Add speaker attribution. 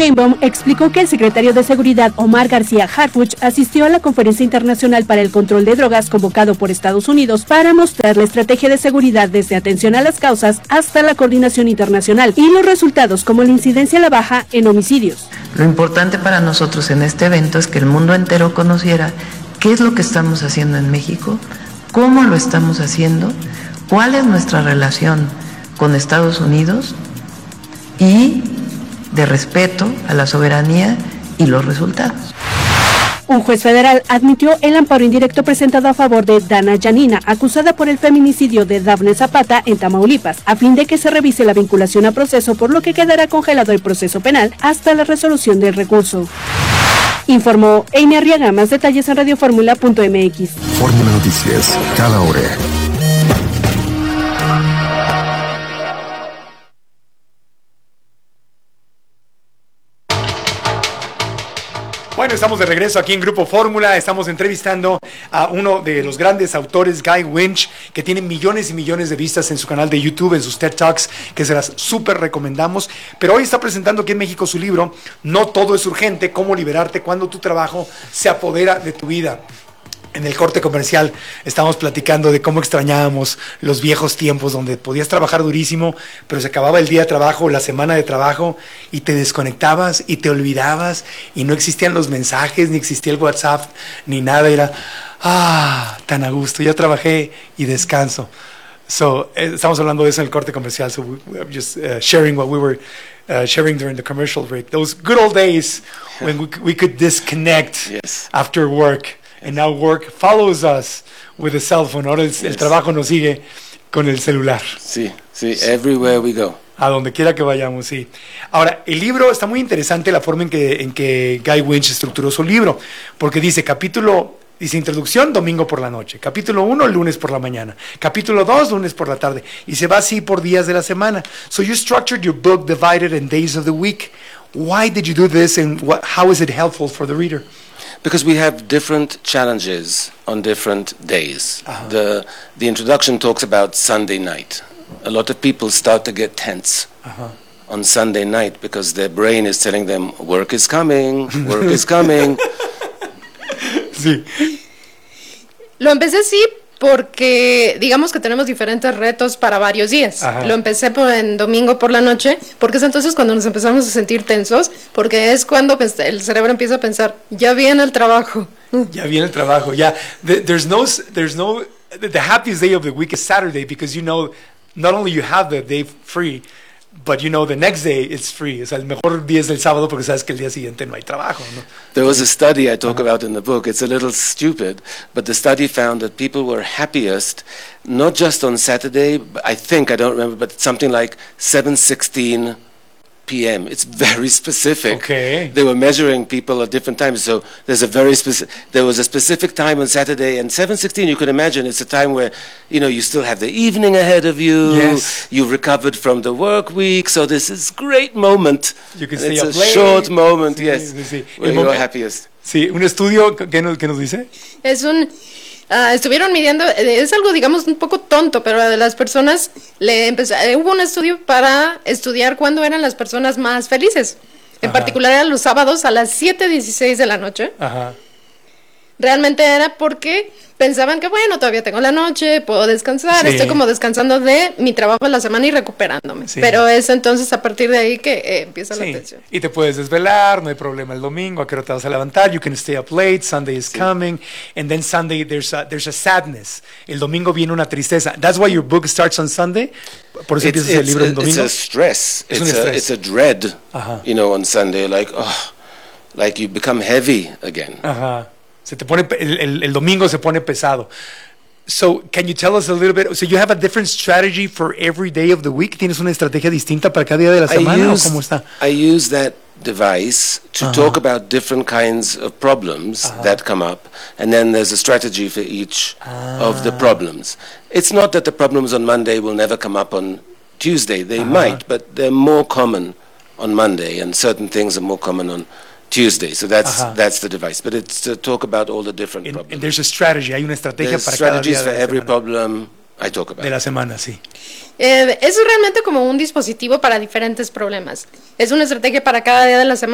Speaker 1: Sheinbaum explicó que el secretario de Seguridad Omar García Harfuch asistió a la Conferencia Internacional para el Control de Drogas convocado por Estados Unidos para mostrar la estrategia de seguridad desde atención a las causas hasta la coordinación internacional y los resultados como la incidencia a la baja en homicidios.
Speaker 2: Lo importante para nosotros en este evento es que el mundo entero conociera qué es lo que estamos haciendo en México, cómo lo estamos haciendo, cuál es nuestra relación con Estados Unidos y de respeto a la soberanía y los resultados.
Speaker 1: Un juez federal admitió el amparo indirecto presentado a favor de Dana Yanina, acusada por el feminicidio de Dafne Zapata en Tamaulipas, a fin de que se revise la vinculación a proceso, por lo que quedará congelado el proceso penal hasta la resolución del recurso. Informó Amy Arriaga. Más detalles en radioformula.mx.
Speaker 3: Fórmula Noticias, cada hora.
Speaker 4: Bueno, estamos de regreso aquí en Grupo Fórmula. Estamos entrevistando a uno de los grandes autores, Guy Winch, que tiene millones y millones de vistas en su canal de YouTube, en sus TED Talks, que se las súper recomendamos. Pero hoy está presentando aquí en México su libro, No todo es urgente, cómo liberarte cuando tu trabajo se apodera de tu vida. En el corte comercial estábamos platicando de cómo extrañábamos los viejos tiempos donde podías trabajar durísimo, pero se acababa el día de trabajo, la semana de trabajo, y te desconectabas y te olvidabas y no existían los mensajes, ni existía el WhatsApp, ni nada. Era, tan a gusto, ya trabajé y descanso. Estamos hablando de eso en el corte comercial, so we're just sharing what we were sharing during the commercial break. Those good old days when we could disconnect after work. And now work follows us with a cell phone. Ahora el trabajo nos sigue con el celular.
Speaker 5: Sí, everywhere we go.
Speaker 4: A donde quiera que vayamos, sí. Ahora, el libro está muy interesante, la forma en que Guy Winch estructuró su libro, porque dice introducción, domingo por la noche. Capítulo 1, lunes por la mañana. Capítulo 2, lunes por la tarde. Y se va así por días de la semana. So you structured your book divided in days of the week. Why did you do this, and how is it helpful for the reader?
Speaker 5: Because we have different challenges on different days. The introduction talks about Sunday night. A lot of people start to get tense on Sunday night because their brain is telling them, work is coming, work is coming.
Speaker 4: Sí.
Speaker 6: Lo empecé así porque digamos que tenemos diferentes retos para varios días. Lo empecé en domingo por la noche, porque es entonces cuando nos empezamos a sentir tensos, porque es cuando el cerebro empieza a pensar, ya viene el trabajo.
Speaker 4: Ya viene el trabajo, ya. The happiest day of the week is Saturday, because not only you have the day free, but the next day it's free. O sea, el mejor día es el sábado porque sabes que el día siguiente no hay trabajo, ¿no?
Speaker 5: There was a study I talk about in the book. It's a little stupid, but the study found that people were happiest not just on Saturday, I don't remember, but something like 7:16 p.m. It's very specific.
Speaker 4: Okay.
Speaker 5: They were measuring people at different times, so there was a specific time on Saturday, and 7:16, you can imagine, it's a time where you still have the evening ahead of you.
Speaker 4: Yes.
Speaker 5: You've recovered from the work week, so this is great moment.
Speaker 4: You can stay up
Speaker 5: it's
Speaker 4: late.
Speaker 5: a short moment, yes.
Speaker 4: Sí.
Speaker 5: Where you're happiest.
Speaker 4: Sí, un estudio, ¿qué nos dice?
Speaker 6: Estuvieron midiendo, es algo digamos un poco tonto, pero de las personas hubo un estudio para estudiar cuándo eran las personas más felices. En particular eran los sábados a las 7:16 de la noche. Realmente era porque pensaban que todavía tengo la noche, puedo descansar, estoy como descansando de mi trabajo de la semana y recuperándome. Pero es entonces a partir de ahí que empieza la tensión.
Speaker 4: Y te puedes desvelar, no hay problema el domingo, a qué hora te vas a levantar, you can stay up late, Sunday is coming, and then Sunday there's a sadness. El domingo viene una tristeza. That's why your book starts on Sunday. Por eso empiezas el libro en domingo.
Speaker 5: It's a stress. It's a dread, on Sunday, like you become heavy again.
Speaker 4: Se te pone el domingo se pone pesado. So, can you tell us a little bit? So, you have a different strategy for every day of the week? ¿Tienes una estrategia distinta para cada día de la semana o cómo está?
Speaker 5: I use that device to talk about different kinds of problems that come up, and then there's a strategy for each of the problems. It's not that the problems on Monday will never come up on Tuesday. They might, but they're more common on Monday, and certain things are more common on Tuesday, so that's the device. But it's to talk about all the different problems.
Speaker 4: And there's a strategy, hay una estrategia
Speaker 5: there's
Speaker 4: para cada día
Speaker 5: strategies
Speaker 4: de
Speaker 5: for
Speaker 4: la
Speaker 5: every
Speaker 4: semana.
Speaker 5: problem I talk about.
Speaker 4: De la semana, sí.
Speaker 6: Es realmente como un dispositivo para diferentes problemas. Es una estrategia para cada día de la semana.